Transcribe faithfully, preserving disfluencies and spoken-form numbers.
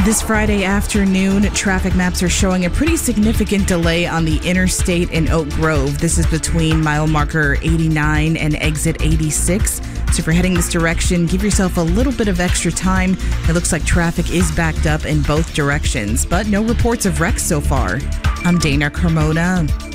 This Friday afternoon, traffic maps are showing a pretty significant delay on the interstate in Oak Grove. This is between mile marker eighty-nine and exit eighty-six. So if you're heading this direction, give yourself a little bit of extra time. It looks like traffic is backed up in both directions, but no reports of wrecks so far. I'm Dana Carmona.